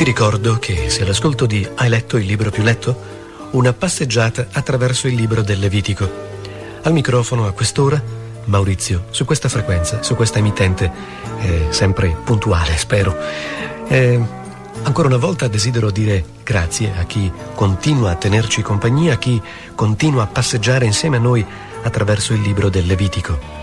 ricordo che se l'ascolto di Hai letto il libro più letto? Una passeggiata attraverso il libro del Levitico. Al microfono a quest'ora Maurizio, su questa frequenza, su questa emittente, sempre puntuale, spero. Ancora una volta desidero dire grazie a chi continua a tenerci compagnia, a chi continua a passeggiare insieme a noi attraverso il libro del Levitico.